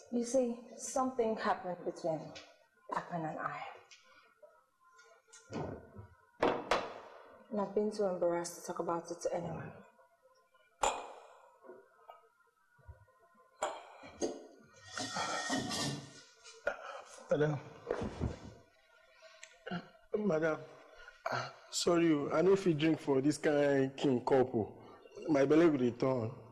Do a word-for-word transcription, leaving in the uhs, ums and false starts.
You see, something happened between Akan and I. And I've been too embarrassed to talk about it to anyone. Madam. Madam. Uh, sorry, I know if you drink for this kind of king couple. My belly will return.